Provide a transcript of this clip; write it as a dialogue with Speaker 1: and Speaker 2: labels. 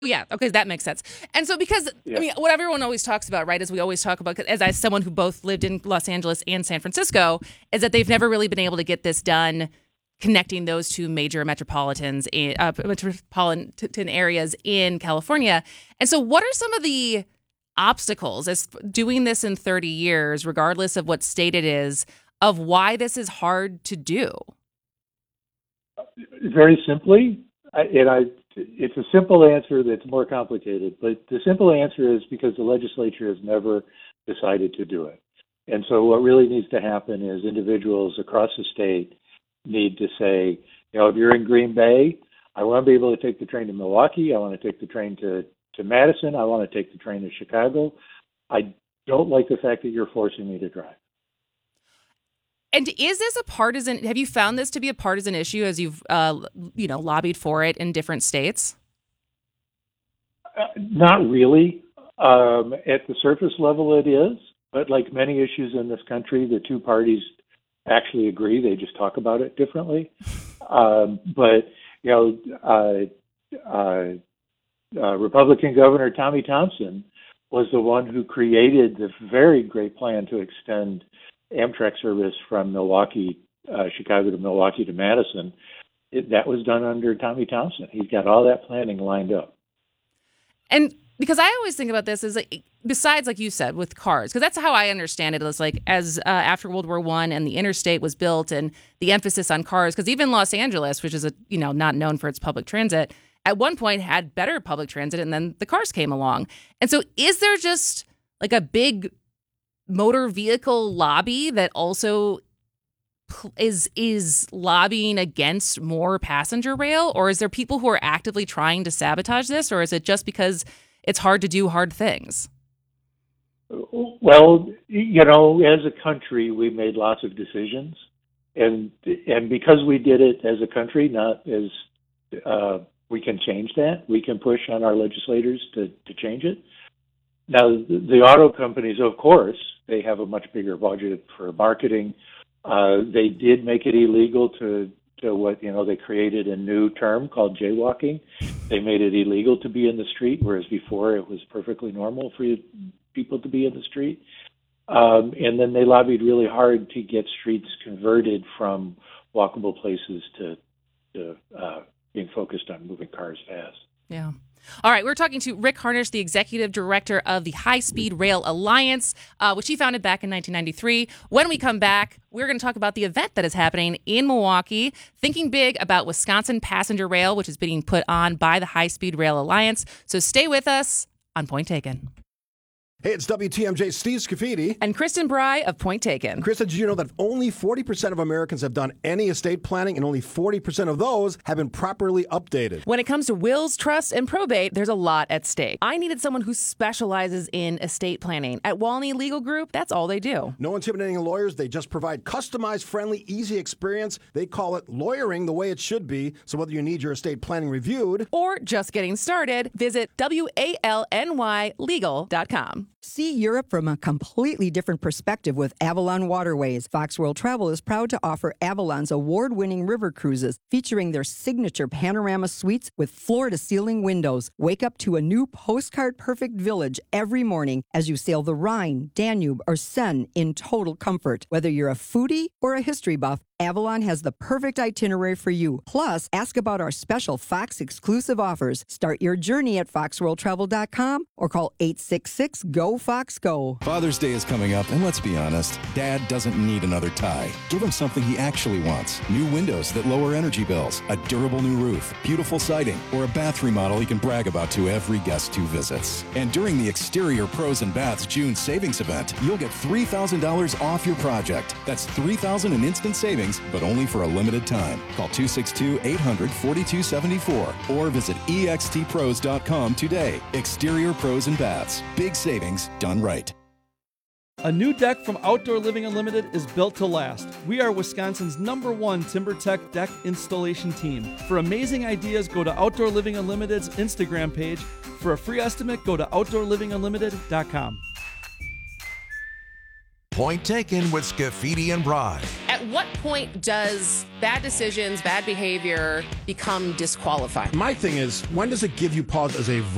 Speaker 1: Yeah, okay, that makes sense. And so because,
Speaker 2: Yeah.
Speaker 1: I mean, what everyone always talks about, right, is we always talk about, as someone who both lived in Los Angeles and San Francisco, is that they've never really been able to get this done, connecting those two major metropolitan areas in California. And so what are some of the obstacles as doing this in 30 years, regardless of what state it is, of why this is hard to do?
Speaker 2: Very simply, it's a simple answer that's more complicated, but the simple answer is because the legislature has never decided to do it. And so what really needs to happen is individuals across the state need to say, if you're in Green Bay, I want to be able to take the train to Milwaukee. I want to take the train to Madison. I want to take the train to Chicago. I don't like the fact that you're forcing me to drive.
Speaker 1: And is this a partisan? Have you found this to be a partisan issue as you've, lobbied for it in different states?
Speaker 2: Not really. At the surface level, it is. But like many issues in this country, the two parties actually agree. They just talk about it differently. Republican Governor Tommy Thompson was the one who created the very great plan to extend Amtrak service from Chicago to Milwaukee to Madison. That was done under Tommy Thompson. He's got all that planning lined up.
Speaker 1: And because I always think about this as besides, like you said, with cars, because that's how I understand it. It's like as after World War I and the interstate was built and the emphasis on cars, because even Los Angeles, which is not known for its public transit, at one point had better public transit, and then the cars came along. And so is there just like a big motor vehicle lobby that also is lobbying against more passenger rail, or is there people who are actively trying to sabotage this, or is it just because it's hard to do hard things?
Speaker 2: Well, as a country, we made lots of decisions, and because we did it as a country, not as we can change that. We can push on our legislators to change it. Now, the auto companies, of course, they have a much bigger budget for marketing. They did make it illegal to they created a new term called jaywalking. They made it illegal to be in the street, whereas before it was perfectly normal for people to be in the street. And then they lobbied really hard to get streets converted from walkable places to being focused on moving cars fast.
Speaker 1: Yeah. All right, we're talking to Rick Harnisch, the executive director of the High Speed Rail Alliance, which he founded back in 1993. When we come back, we're going to talk about the event that is happening in Milwaukee, thinking big about Wisconsin passenger rail, which is being put on by the High Speed Rail Alliance. So stay with us on Point Taken.
Speaker 3: Hey, it's WTMJ Steve Scafidi.
Speaker 1: And Kristen Bry of Point Taken.
Speaker 3: Kristen, did you know that only 40% of Americans have done any estate planning, and only 40% of those have been properly updated?
Speaker 1: When it comes to wills, trusts, and probate, there's a lot at stake. I needed someone who specializes in estate planning. At Walney Legal Group, that's all they do.
Speaker 3: No intimidating lawyers. They just provide customized, friendly, easy experience. They call it lawyering the way it should be. So whether you need your estate planning reviewed
Speaker 1: or just getting started, visit WALNYlegal.com.
Speaker 4: See Europe from a completely different perspective with Avalon Waterways. Fox World Travel is proud to offer Avalon's award-winning river cruises featuring their signature panorama suites with floor-to-ceiling windows. Wake up to a new postcard-perfect village every morning as you sail the Rhine, Danube, or Seine in total comfort. Whether you're a foodie or a history buff, Avalon has the perfect itinerary for you. Plus, ask about our special Fox exclusive offers. Start your journey at foxworldtravel.com or call 866-GO-FOX-GO.
Speaker 5: Father's Day is coming up, and let's be honest, Dad doesn't need another tie. Give him something he actually wants. New windows that lower energy bills, a durable new roof, beautiful siding, or a bath remodel he can brag about to every guest who visits. And during the Exterior Pros and Baths June savings event, you'll get $3,000 off your project. That's $3,000 in instant savings, but only for a limited time. Call 262-800-4274 or visit extpros.com today. Exterior Pros and Baths. Big savings done right.
Speaker 6: A new deck from Outdoor Living Unlimited is built to last. We are Wisconsin's #1 TimberTech deck installation team. For amazing ideas, go to Outdoor Living Unlimited's Instagram page. For a free estimate, go to OutdoorLivingUnlimited.com.
Speaker 7: Point Taken with Scafidi and Bry.
Speaker 1: At what point does bad decisions, bad behavior become disqualifying?
Speaker 3: My thing is, when does it give you pause as a